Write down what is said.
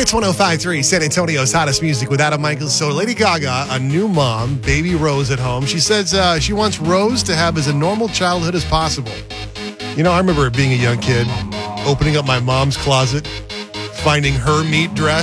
Hits 105.3, San Antonio's hottest music with Adam Michaels. So Lady Gaga, a new mom, baby Rose at home. She says she wants Rose to have as a normal childhood as possible. You know, I remember being a young kid, opening up my mom's closet, finding her meat dress.